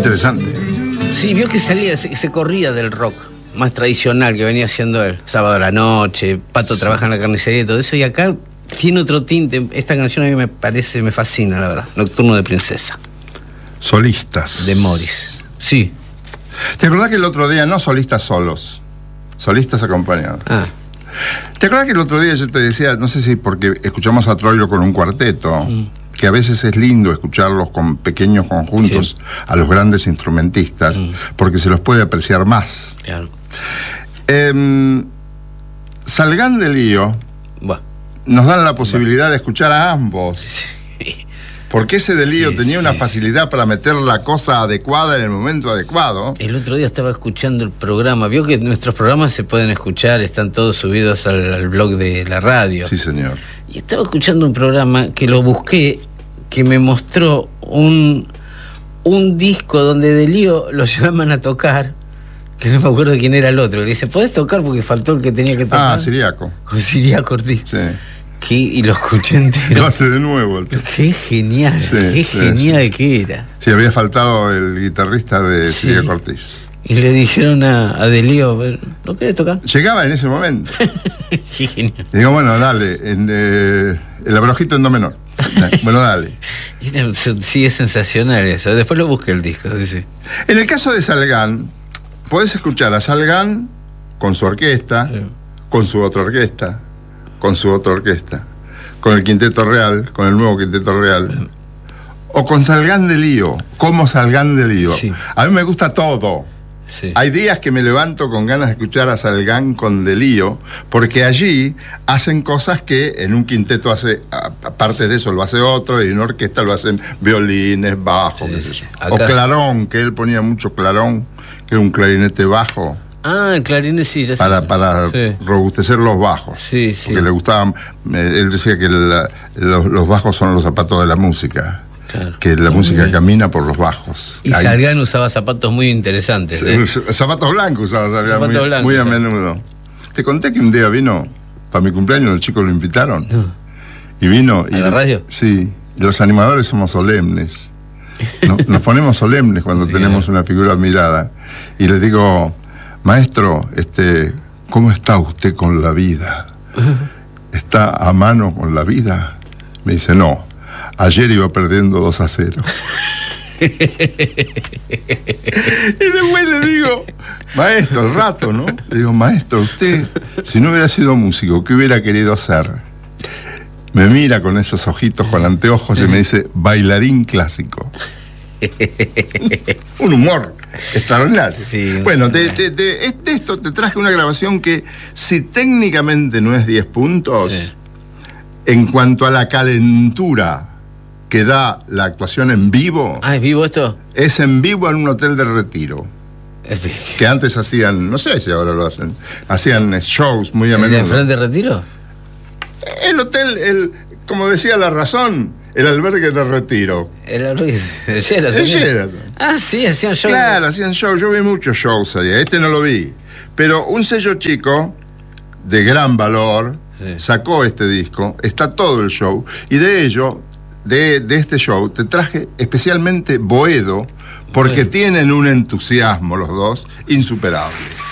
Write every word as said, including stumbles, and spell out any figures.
Interesante. Sí, vio que salía, se, se corría del rock más tradicional que venía haciendo él. Sábado a la noche, Pato trabaja en la carnicería y todo eso, y acá tiene otro tinte. Esta canción a mí me parece, me fascina, la verdad. Nocturno de Princesa. Solistas. De Morris. Sí. ¿Te acordás que el otro día, no solistas solos, solistas acompañados? Ah. ¿Te acordás que el otro día yo te decía, no sé si porque escuchamos a Troilo con un cuarteto, mm. que a veces es lindo escucharlos con pequeños conjuntos, sí. a los grandes instrumentistas, mm. porque se los puede apreciar más? Claro. Eh, Salgán de Lío bueno. nos dan la posibilidad bueno. de escuchar a ambos. Sí. Porque ese de Lío sí, tenía sí. una facilidad para meter la cosa adecuada en el momento adecuado. El otro día estaba escuchando el programa. Vio que nuestros programas se pueden escuchar, están todos subidos al, al blog de la radio. Sí, señor. Y estaba escuchando un programa que lo busqué, que me mostró un, un disco donde de Lío lo llaman a tocar, que no me acuerdo quién era el otro. Le dice, ¿podés tocar? Porque faltó el que tenía que tocar. Ah, Siriaco. Con Siriaco Ortiz. Sí. Que, y lo escuché entero. Lo hace de nuevo. El qué genial, sí, qué sí, genial sí. que era. Sí, había faltado el guitarrista de sí. Siriaco Ortiz. Y le dijeron a, a De Lío, ¿no querés tocar? Llegaba en ese momento. Qué genial. Y digo, bueno, dale, en, eh, el abrojito en do menor. Bueno, dale. Era, sí, es sensacional eso. Después lo busqué el disco. Sí. En el caso de Salgán, podés escuchar a Salgán con su orquesta, sí. con su otra orquesta, con su otra orquesta, con el Quinteto Real, con el nuevo Quinteto Real, sí. o con Salgán de Lío, como Salgán de Lío. Sí. A mí me gusta todo. Sí. Hay días que me levanto con ganas de escuchar a Salgán con De Lío, porque allí hacen cosas que en un quinteto hace, aparte de eso lo hace otro, y en una orquesta lo hacen violines, bajos, sí, sí. o clarón, que él ponía mucho clarón, que era un clarinete bajo. Ah, el clarinete sí. Ya para para sí. robustecer los bajos. Sí, sí. Porque le gustaban, él decía que la, los, los bajos son los zapatos de la música. Claro. Que la música bien. camina por los bajos. Y Ahí. Salgán usaba zapatos muy interesantes. ¿eh? Zapatos blancos usaba Salgán zapatos muy, blancos, muy a claro. menudo. Te conté que un día vino, para mi cumpleaños, los chicos lo invitaron. No. Y vino. ¿A y, la radio? Sí. Los animadores somos solemnes. No, nos ponemos solemnes cuando tenemos una figura admirada. Y les digo, maestro, este, ¿cómo está usted con la vida? ¿Está a mano con la vida? Me dice, no. Ayer iba perdiendo dos a cero. Y después le digo, maestro, al rato, ¿no? Le digo, maestro, usted, si no hubiera sido músico, ¿qué hubiera querido ser? Me mira con esos ojitos, con anteojos, y me dice, bailarín clásico. Un humor extraordinario. Sí, bueno, de, de, de, de esto te traje una grabación que, si técnicamente no es diez puntos, sí. en cuanto a la calentura que da la actuación en vivo. Ah, ¿es vivo esto? Es en vivo en un hotel de Retiro. Que antes hacían, no sé si ahora lo hacen, hacían shows muy a menudo. ¿El frente de Retiro? El hotel, el, como decía La Razón, el albergue de Retiro. El albergue de Sheraton. El Sheraton. Ah, sí, hacían shows. Claro, hacían shows. Yo vi muchos shows allá. Este no lo vi. Pero un sello chico, de gran valor, sí. sacó este disco. Está todo el show. Y de ello, de, de este show, te traje especialmente Boedo, porque sí. tienen un entusiasmo los dos insuperable.